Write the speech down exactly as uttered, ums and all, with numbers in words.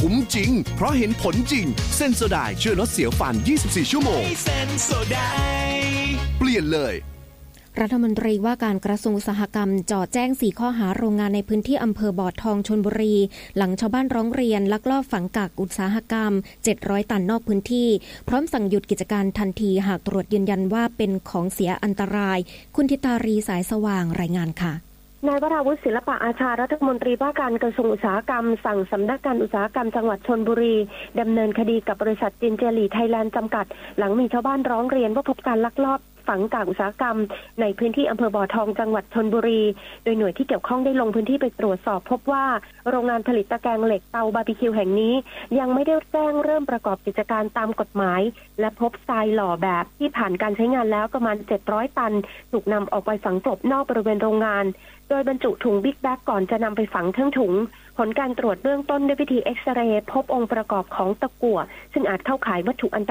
คุ้มจริงเพราะเห็นผลจริงเซนโซไดช่วยลดเสียวฟันยี่สิบสี่ชั่วโมงเซนโซไดเปลี่ยนเลยรัฐมนตรีว่าการกระทรวงอุตสาหกรรมจ่อแจ้งสี่ข้อหาโรงงานในพื้นที่อำเภอบ่อทองชลบุรีหลังชาวบ้านร้องเรียนลักลอบฝังกากอุตสาหกรรมเจ็ดร้อยตันนอกพื้นที่พร้อมสั่งหยุดกิจการทันทีหากตรวจยืนยันว่าเป็นของเสียอันตรายคุณธิตารีสายสว่างรายงานค่ะนายวราวุฒิศิลปะอาชารัฐมนตรีว่าการกระทรวงอุตสาหกรรมสั่งสำนักงานอุตสาหกรรมจังหวัดชลบุรีดำเนินคดีกับบริษัทจินเจลีไทยแลนด์จำกัดหลังมีชาวบ้านร้องเรียนว่าพบการลักลอบฝังกากอุตสาหกรรมในพื้นที่อำเภอบ่อทองจังหวัดชลบุรีโดยหน่วยที่เกี่ยวข้องได้ลงพื้นที่ไปตรวจสอบพบว่าโรงงานผลิตตะแกรงเหล็กเตาบาร์บีคิวแห่งนี้ยังไม่ได้แจ้งเริ่มประกอบกิจการตามกฎหมายและพบทรายหล่อแบบที่ผ่านการใช้งานแล้วประมาณเจ็ดร้อยตันถูกนำออกไปฝังกลบนอกบริเวณโรงงานโดยบรรจุถุงบิ๊กแบ็กก่อนจะนำไปฝังทั้งถุงผลการตรวจเบื้องต้นด้วยวิธีเอ็กซเรย์พบองค์ประกอบของตะกั่วซึ่งอาจเข้าข่ายวัตถุอันตราย